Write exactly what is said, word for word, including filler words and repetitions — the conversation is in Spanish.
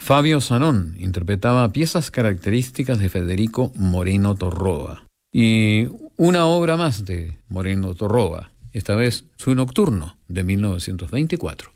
Fabio Zanón interpretaba piezas características de Federico Moreno Torroba. Y una obra más de Moreno Torroba, esta vez su Nocturno de mil novecientos veinticuatro.